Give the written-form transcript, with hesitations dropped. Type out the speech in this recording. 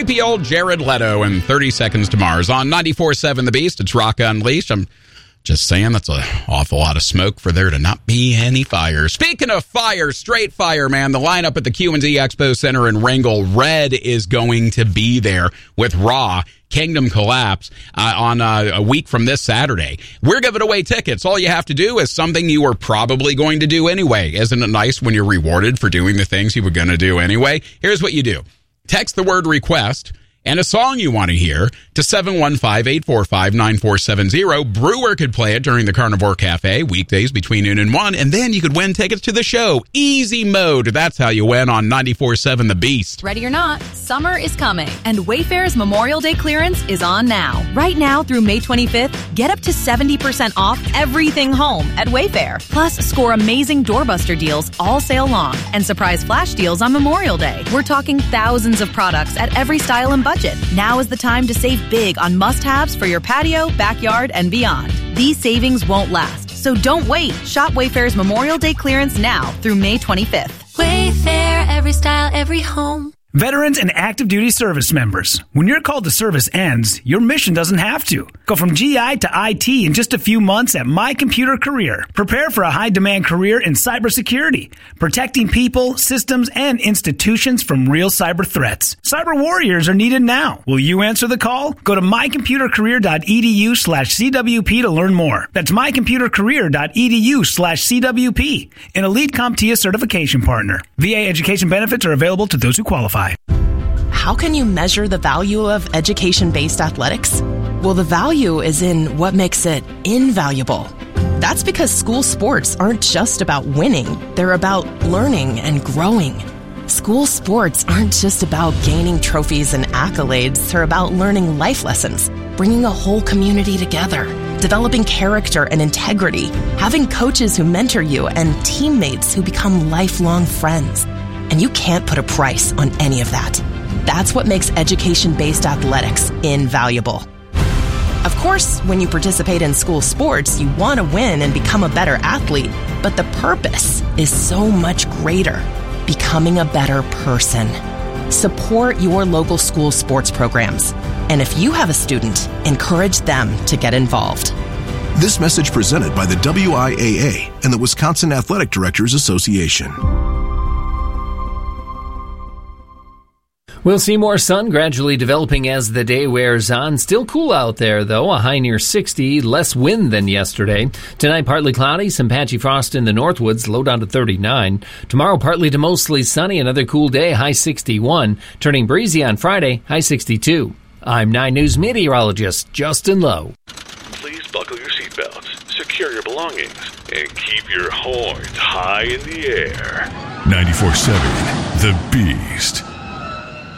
creepy old Jared Leto and 30 Seconds to Mars on 94.7 The Beast. It's Rock Unleashed. I'm just saying that's an awful lot of smoke for there to not be any fire. Speaking of fire, straight fire, man, the lineup at the Q&Z Expo Center in Wrangell, Red is going to be there with Raw, Kingdom Collapse on a week from this Saturday. We're giving away tickets. All you have to do is something you were probably going to do anyway. Isn't it nice when you're rewarded for doing the things you were going to do anyway? Here's what you do. Text the word request and a song you want to hear to 715-845-9470. Brewer could play it during the Carnivore Cafe, weekdays between noon and 1, and then you could win tickets to the show. Easy mode. That's how you win on 94.7 The Beast. Ready or not, summer is coming, and Wayfair's Memorial Day clearance is on now. Right now through May 25th, get up to 70% off everything home at Wayfair. Plus, score amazing doorbuster deals all sale long and surprise flash deals on Memorial Day. We're talking thousands of products at every style and budget. Now is the time to save big on must-haves for your patio, backyard, and beyond. These savings won't last, so don't wait. Shop Wayfair's Memorial Day clearance now through May 25th. Wayfair, every style, every home. Veterans and active duty service members. When your call to service ends, your mission doesn't have to. Go from GI to IT in just a few months at My Computer Career. Prepare for a high-demand career in cybersecurity, protecting people, systems, and institutions from real cyber threats. Cyber warriors are needed now. Will you answer the call? Go to mycomputercareer.edu/CWP to learn more. That's mycomputercareer.edu/CWP, an elite CompTIA certification partner. VA education benefits are available to those who qualify. How can you measure the value of education-based athletics? Well, the value is in what makes it invaluable. That's because school sports aren't just about winning. They're about learning and growing. School sports aren't just about gaining trophies and accolades. They're about learning life lessons, bringing a whole community together, developing character and integrity, having coaches who mentor you, and teammates who become lifelong friends. And you can't put a price on any of that. That's what makes education-based athletics invaluable. Of course, when you participate in school sports, you want to win and become a better athlete, but the purpose is so much greater: becoming a better person. Support your local school sports programs. And if you have a student, encourage them to get involved. This message presented by the WIAA and the Wisconsin Athletic Directors Association. We'll see more sun gradually developing as the day wears on. Still cool out there, though. A high near 60, less wind than yesterday. Tonight, partly cloudy, some patchy frost in the Northwoods, low down to 39. Tomorrow, partly to mostly sunny, another cool day, high 61. Turning breezy on Friday, high 62. I'm 9 News meteorologist Justin Lowe. Please buckle your seatbelts, secure your belongings, and keep your horns high in the air. 94.7 The Beast.